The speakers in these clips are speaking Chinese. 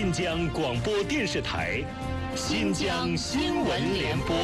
新疆广播电视台新疆新闻联播。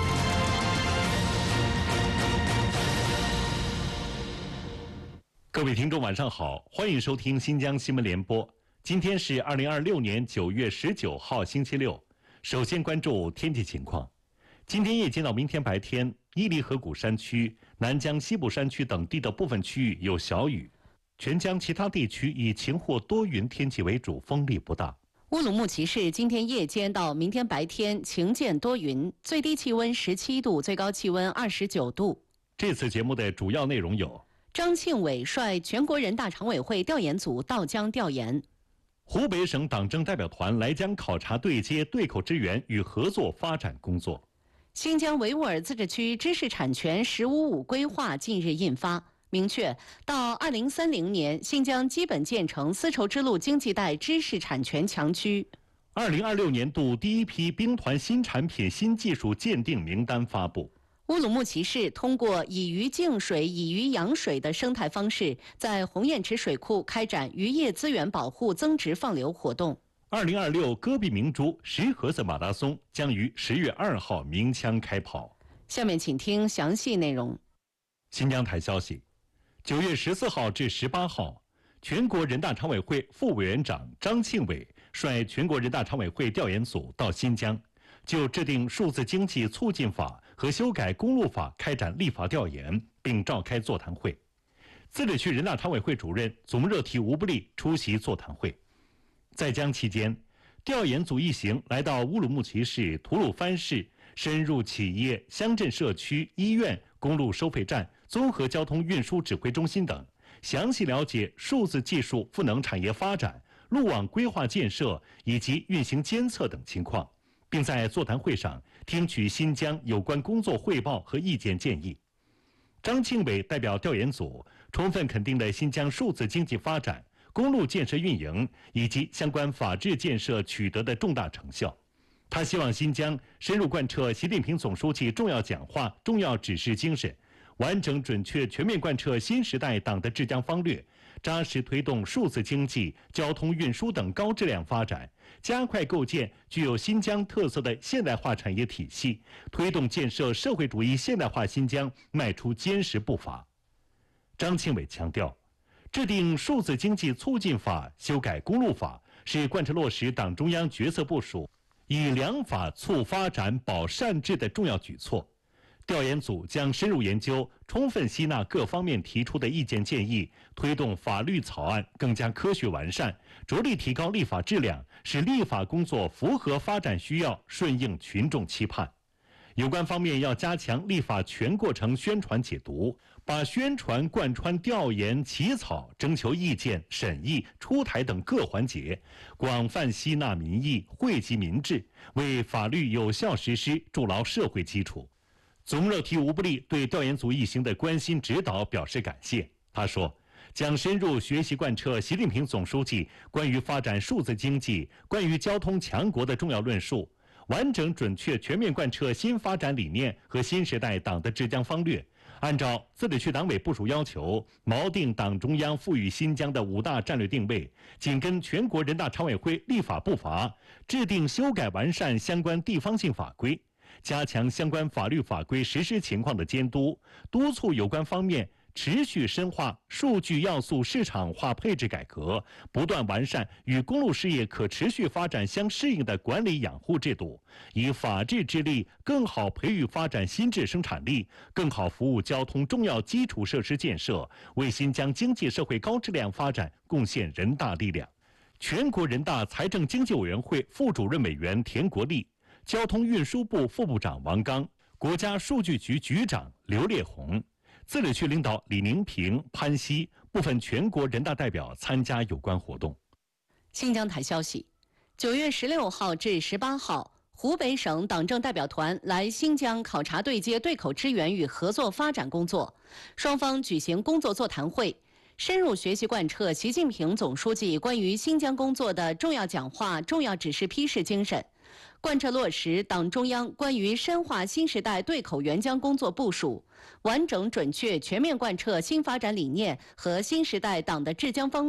各位听众晚上好，欢迎收听新疆新闻联播。今天是2026年9月19号星期六。首先关注天气情况。今天夜间到明天白天，伊犁河谷山区、南疆西部山区等地的部分区域有小雨，全疆其他地区以晴或多云天气为主，风力不大。 乌鲁木齐市今天夜间到明天白天晴间多云，最低气温17度，最高气温29度。 这次节目的主要内容有： 张庆伟率全国人大常委会调研组到疆调研； 湖北省党政代表团来疆考察对接对口支援与合作发展工作； 新疆维吾尔自治区知识产权“十五五”规划近日印发，明确到2030年，新疆基本建成丝绸之路经济带知识产权强区。 2026年度第一批兵团新产品新技术鉴定名单发布。 乌鲁木齐市通过以鱼净水、以鱼养水的生态方式，在红雁池水库开展渔业资源保护增值放流活动。 2026戈壁明珠石河子马拉松将于10月2号鸣枪开跑。 下面请听详细内容。 新疆台消息，9月14号至18号，全国人大常委会副委员长张庆伟率全国人大常委会调研组到新疆，就制定数字经济促进法和修改公路法开展立法调研，并召开座谈会。自治区人大常委会主任祖木热提吴布利出席座谈会。在疆期间，调研组一行来到乌鲁木齐市吐鲁番市，深入企业、乡镇社区、医院、公路收费站、综合交通运输指挥中心等，详细了解数字技术赋能产业发展、路网规划建设以及运行监测等情况，并在座谈会上听取新疆有关工作汇报和意见建议。张庆伟代表调研组充分肯定了新疆数字经济发展、公路建设运营以及相关法治建设取得的重大成效。他希望新疆深入贯彻习近平总书记重要讲话、重要指示精神，完整准确全面贯彻新时代党的治疆方略，扎实推动数字经济、交通运输等高质量发展，加快构建具有新疆特色的现代化产业体系，推动建设社会主义现代化新疆迈出坚实步伐。张庆伟强调，制定数字经济促进法、修改公路法是贯彻落实党中央决策部署，以良法促发展保善治的重要举措。调研组将深入研究，充分吸纳各方面提出的意见建议，推动法律草案更加科学完善，着力提高立法质量，使立法工作符合发展需要，顺应群众期盼。有关方面要加强立法全过程宣传解读，把宣传贯穿调研、起草、征求意见、审议、出台等各环节，广泛吸纳民意，惠及民智，为法律有效实施筑牢社会基础。祖木热提吴布利对调研组一行的关心指导表示感谢。他说，将深入学习贯彻习近平总书记关于发展数字经济、关于交通强国的重要论述，完整准确全面贯彻新发展理念和新时代党的治疆方略，按照自治区党委部署要求，锚定党中央赋予新疆的5大战略定位，紧跟全国人大常委会立法步伐，制定修改完善相关地方性法规，加强相关法律法规实施情况的监督，督促有关方面持续深化数据要素市场化配置改革，不断完善与公路事业可持续发展相适应的管理养护制度，以法治之力更好培育发展新质生产力，更好服务交通重要基础设施建设，为新疆经济社会高质量发展贡献人大力量。全国人大财政经济委员会副主任委员田国立、交通运输部副部长王刚、国家数据局局长刘烈宏、自治区领导李宁平、潘西部分全国人大代表参加有关活动。 新疆台消息，9月16号至18号，湖北省党政代表团来新疆考察对接对口支援与合作发展工作，双方举行工作座谈会，深入学习贯彻习近平总书记关于新疆工作的重要讲话、重要指示批示精神，贯彻落实党中央关于深化新时代对口援疆工作部署，完整准确全面贯彻新发展理念和新时代党的治疆方略，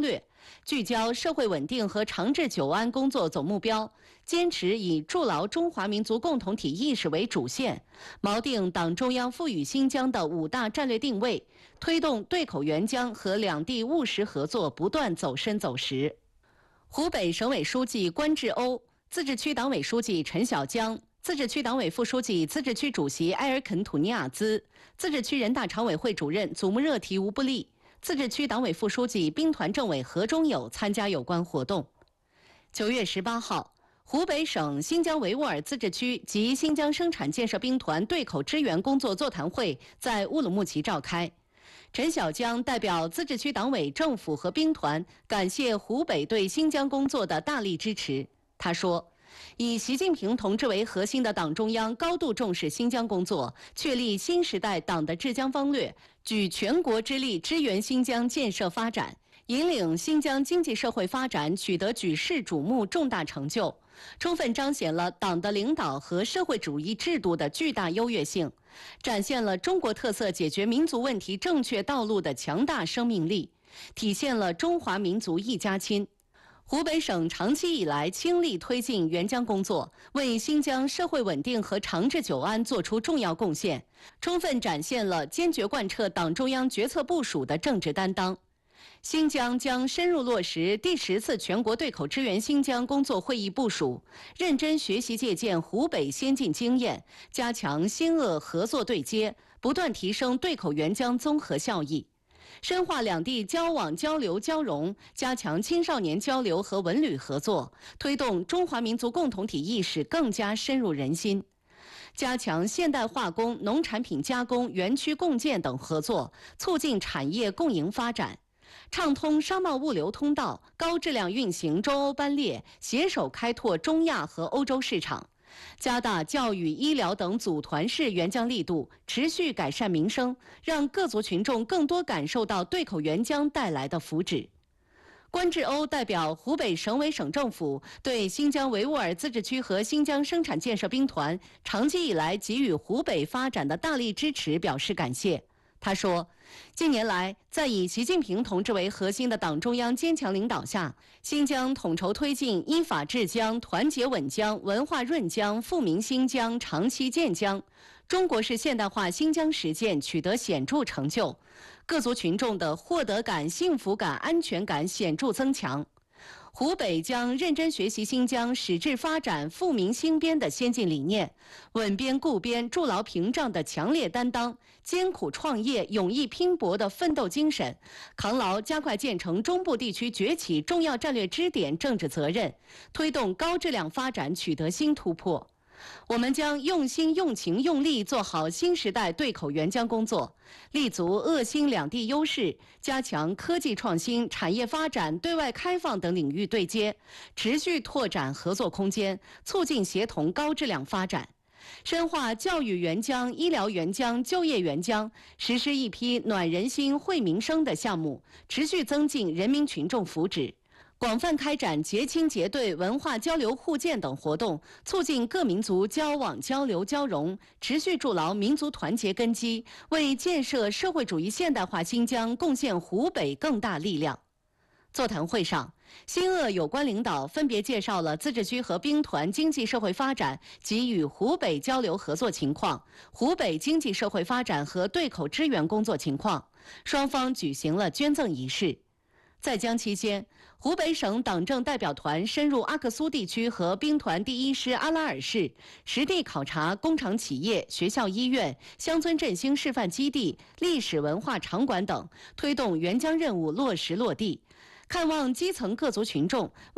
聚焦社会稳定和长治久安工作总目标，坚持以筑牢中华民族共同体意识为主线，锚定党中央赋予新疆的5大战略定位，推动对口援疆和两地务实合作不断走深走实。湖北省委书记关志欧、自治区党委书记陈小江、自治区党委副书记、自治区主席埃尔肯土尼亚兹、自治区人大常委会主任祖木热提吴布利、自治区党委副书记、兵团政委何忠友参加有关活动。9月18号，湖北省新疆维吾尔自治区及新疆生产建设兵团对口支援工作座谈会在乌鲁木齐召开。陈小江代表自治区党委、政府和兵团感谢湖北对新疆工作的大力支持。他说，以习近平同志为核心的党中央高度重视新疆工作，确立新时代党的治疆方略，举全国之力支援新疆建设发展，引领新疆经济社会发展取得举世瞩目重大成就，充分彰显了党的领导和社会主义制度的巨大优越性，展现了中国特色解决民族问题正确道路的强大生命力，体现了中华民族一家亲。湖北省长期以来倾力推进援疆工作，为新疆社会稳定和长治久安作出重要贡献，充分展现了坚决贯彻党中央决策部署的政治担当。新疆将深入落实第10次全国对口支援新疆工作会议部署，认真学习借鉴湖北先进经验，加强新鄂合作对接，不断提升对口援疆综合效益。深化两地交往交流交融，加强青少年交流和文旅合作，推动中华民族共同体意识更加深入人心。加强现代化工、农产品加工、园区共建等合作，促进产业共赢发展。畅通商贸物流通道，高质量运行中欧班列，携手开拓中亚和欧洲市场。加大教育、医疗等组团式援疆力度，持续改善民生，让各族群众更多感受到对口援疆带来的福祉。关志欧代表湖北省委省政府对新疆维吾尔自治区和新疆生产建设兵团长期以来给予湖北发展的大力支持表示感谢。他说，近年来，在以习近平同志为核心的党中央坚强领导下，新疆统筹推进依法治疆、团结稳疆、文化润疆、富民新疆、长期建疆，中国式现代化新疆实践取得显著成就，各族群众的获得感、幸福感、安全感显著增强。湖北将认真学习新疆矢志发展富民兴边的先进理念，稳边固边、筑牢屏障的强烈担当，艰苦创业、勇毅拼搏的奋斗精神，扛牢加快建成中部地区崛起重要战略支点政治责任，推动高质量发展取得新突破。我们将用心、用情、用力做好新时代对口援疆工作，立足鄂新两地优势，加强科技创新、产业发展、对外开放等领域对接，持续拓展合作空间，促进协同高质量发展。深化教育援疆、医疗援疆、就业援疆，实施一批暖人心、惠民生的项目，持续增进人民群众福祉。广泛开展结亲结对、文化交流互鉴等活动，促进各民族交往交流交融，持续筑牢民族团结根基，为建设社会主义现代化新疆贡献湖北更大力量。座谈会上，新鄂有关领导分别介绍了自治区和兵团经济社会发展及与湖北交流合作情况、湖北经济社会发展和对口支援工作情况，双方举行了捐赠仪式。在疆期间，湖北省党政代表团深入阿克苏地区和兵团第1师阿拉尔市，实地考察工厂企业、学校医院、乡村振兴示范基地、历史文化场馆等，推动援疆任务落实落地，看望基层各族群众。